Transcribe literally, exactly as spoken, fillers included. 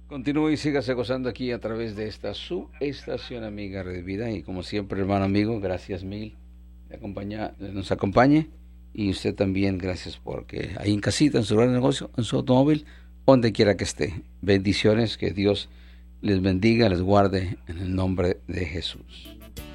Continúe y sígase gozando aquí a través de esta su estación amiga Red Vida. Y como siempre, hermano amigo, gracias mil. Me acompaña, nos acompañe. Y usted también, gracias porque ahí en casita, en su lugar de negocio, en su automóvil, donde quiera que esté. Bendiciones, que Dios les bendiga, les guarde en el nombre de Jesús.